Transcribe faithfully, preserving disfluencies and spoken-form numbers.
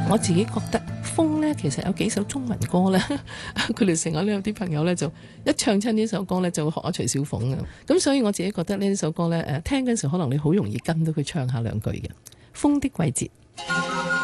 我自己覺得風呢，其實有幾首中文歌呢，佢哋成日呢有啲朋友呢，就一唱親呢首歌呢，就會學阿徐小鳳嘅。咁所以我自己覺得呢首歌呢，誒聽嗰陣時可能你好容易跟到佢唱下兩句嘅《風的季節》。